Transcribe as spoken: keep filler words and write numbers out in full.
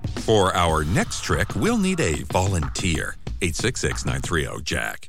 For our next trick, we'll need a volunteer. eight six six, nine three zero, J A C K.